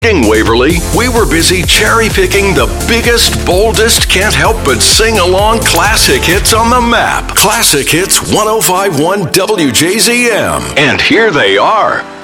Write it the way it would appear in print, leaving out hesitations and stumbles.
In Waverly, we were busy cherry-picking the biggest, boldest, can't help but sing along classic hits on the map. Classic Hits 105.1 WJZM. And here they are.